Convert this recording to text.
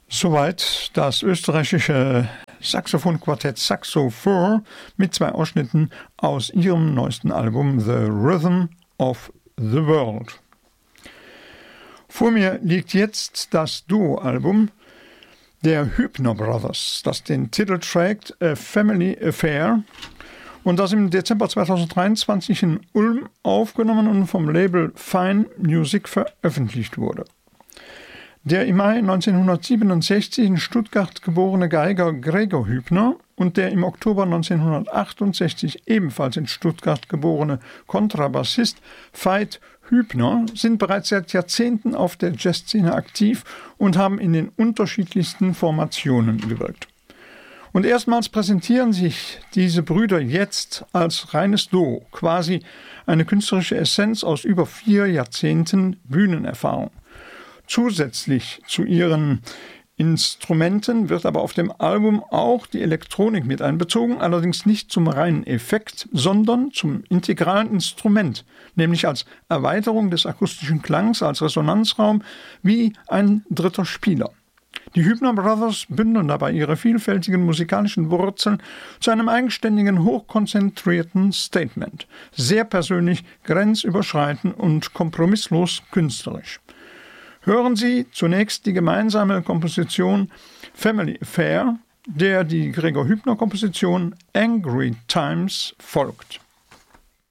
Soweit das österreichische Saxophonquartett Saxo 4 mit 2 Ausschnitten aus ihrem neuesten Album The Rhythm of the World. Vor mir liegt jetzt das Duo-Album der Hübner Brothers, das den Titel trägt A Family Affair und das im Dezember 2023 in Ulm aufgenommen und vom Label Fine Music veröffentlicht wurde. Der im Mai 1967 in Stuttgart geborene Geiger Gregor Hübner und der im Oktober 1968 ebenfalls in Stuttgart geborene Kontrabassist Veit Hübner sind bereits seit Jahrzehnten auf der Jazzszene aktiv und haben in den unterschiedlichsten Formationen gewirkt. Und erstmals präsentieren sich diese Brüder jetzt als reines Duo, quasi eine künstlerische Essenz aus über 4 Jahrzehnten Bühnenerfahrung. Zusätzlich zu ihren Instrumenten wird aber auf dem Album auch die Elektronik mit einbezogen, allerdings nicht zum reinen Effekt, sondern zum integralen Instrument, nämlich als Erweiterung des akustischen Klangs, als Resonanzraum, wie ein dritter Spieler. Die Hübner Brothers bündeln dabei ihre vielfältigen musikalischen Wurzeln zu einem eigenständigen, hochkonzentrierten Statement. Sehr persönlich, grenzüberschreitend und kompromisslos künstlerisch. Hören Sie zunächst die gemeinsame Komposition Family Affair, der die Gregor Hübner Komposition Angry Times folgt.